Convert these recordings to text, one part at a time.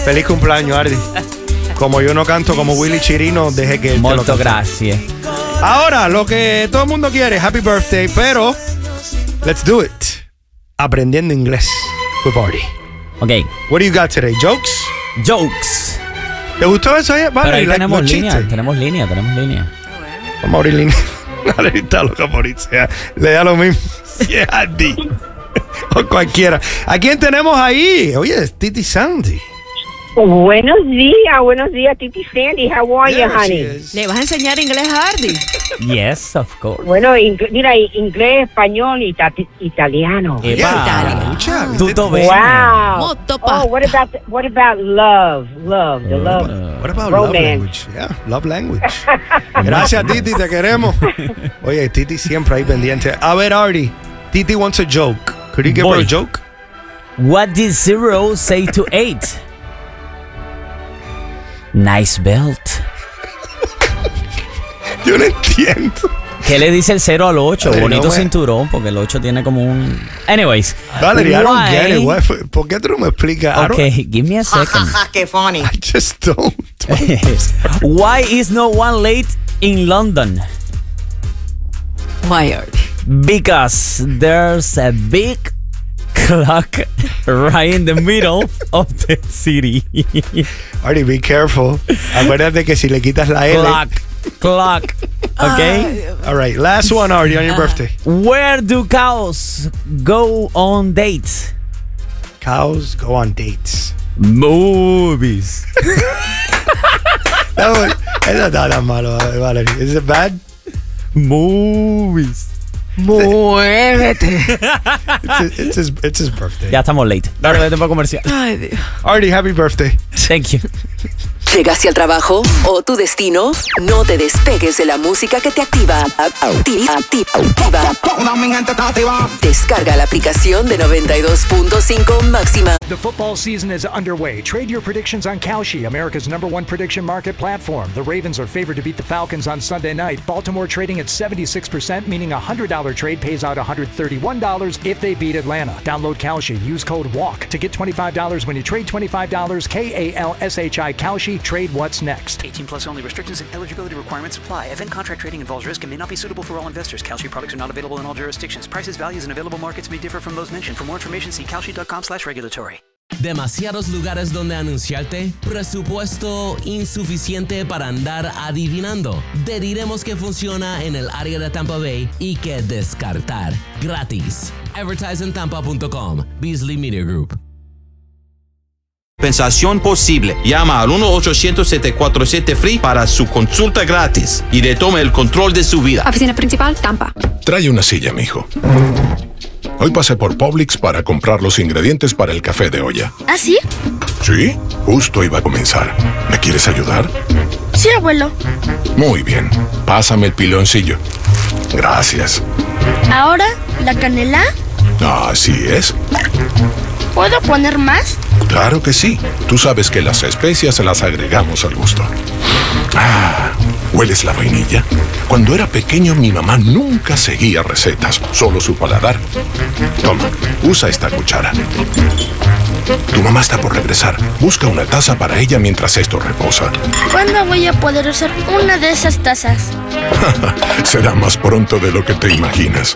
Feliz cumpleaños, Ardi. Como yo no canto como Willy Chirino, deje que él te lo Molto cante. grazie. Ahora, lo que todo el mundo quiere, happy birthday, pero let's do it. Aprendiendo inglés with Ardi. Ok, What do you got today? Jokes? jokes. ¿Te gustó eso? Vale, Pero ahí tenemos los línea, chistes. tenemos línea. Vamos a abrir línea. Dale, está loca por irse. Le da lo mismo. Si es Ardi. O cualquiera. ¿A quién tenemos ahí? Oye, es Titi Sandy. Buenos días, Titi Sandy. How are you, honey? ¿Le vas a enseñar inglés a Ardi? Yes, of course. Bueno, mira, inglés, español y italiano. Epa, Escucha, tutto bene. Wow. Molto Oh, what about love? The love. What about love Romance. language? Yeah, love language. Gracias, Titi, te queremos. Oye, Titi siempre ahí pendiente. A ver, Ardi, Titi wants a joke. Could you give her a joke? What did 0 say to 8? Nice belt. Yo no entiendo. ¿Qué le dice el 0 al 8? Ay, Bonito no me- cinturón, porque el 8 tiene como un... Anyways. Valerie, I don't get it. why- What- ¿Por qué tú no me explicas? I Okay, give me a second. Qué funny. I just don't. Why is no one late in London? Why, Ardi? Because there's a big clock right in the middle of the city. Ardi, be careful. Acuérdate que si le quitas la L. Clock. Okay? All right, last one, Ardi, on your birthday. Where do cows go on dates? Cows go on dates. Movies. Eso no está tan malo, Valerie. Is it bad? Movies. Muévete. It's his birthday. Ya estamos late. Dale, vete para comercial. Ay, Dios. Ardi, happy birthday. Thank you. ¿Llegaste al trabajo o tu destino? No te despegues de la música que te activa. Descarga la aplicación de 92.5 Máxima. The football season is underway. Trade your predictions on Kalshi, America's #1 prediction market platform. The Ravens are favored to beat the Falcons on Sunday night. Baltimore trading at 76%, meaning a $100 trade pays out $131 if they beat Atlanta. Download Kalshi. Use code WALK to get $25 when you trade $25. KALSHI Kalshi. Trade what's next. 18 plus only. Restrictions and eligibility requirements apply. Event contract trading involves risk and may not be suitable for all investors. Kalshi products are not available in all jurisdictions. Prices, values, and available markets may differ from those mentioned. For more information, see kalshi.com/regulatory. ¿Demasiados lugares donde anunciarte? ¿Presupuesto insuficiente para andar adivinando? Te diremos que funciona en el área de Tampa Bay y que descartar gratis. Advertisingtampa.com. Beasley Media Group. Compensación posible. Llama al 1-800-747-FREE para su consulta gratis y retome el control de su vida. Oficina principal, Tampa. Trae una silla, mijo. Hoy pasé por Publix para comprar los ingredientes para el café de olla. ¿Ah, sí? Sí, justo iba a comenzar. ¿Me quieres ayudar? Sí, abuelo. Muy bien. Pásame el piloncillo. Gracias. Ahora, la canela. Así es. ¿Puedo poner más? Claro que sí. Tú sabes que las especias las agregamos al gusto. Ah, ¿hueles la vainilla? Cuando era pequeño mi mamá nunca seguía recetas, solo su paladar. Toma, usa esta cuchara. Tu mamá está por regresar. Busca una taza para ella mientras esto reposa. ¿Cuándo voy a poder usar una de esas tazas? Será más pronto de lo que te imaginas.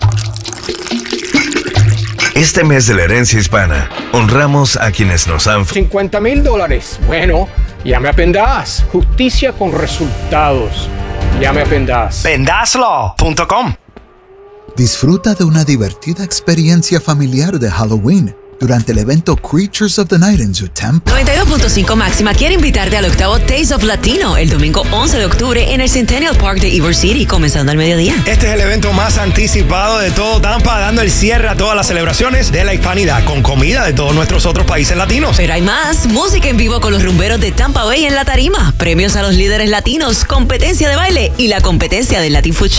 Este mes de la herencia hispana, honramos a quienes nos han... $50,000. Bueno, ya me aprenderás. Justicia con resultados. Ya me aprenderás. Pendazlaw.com. Disfruta de una divertida experiencia familiar de Halloween durante el evento Creatures of the Night en Zoo Tampa. 92.5 Máxima quiere invitarte al octavo Taste of Latino el domingo 11 de octubre en el Centennial Park de Ybor City, comenzando al mediodía. Este es el evento más anticipado de todo Tampa, dando el cierre a todas las celebraciones de la hispanidad, con comida de todos nuestros otros países latinos. Pero hay más, música en vivo con los rumberos de Tampa Bay en la tarima, premios a los líderes latinos, competencia de baile y la competencia del Latin Food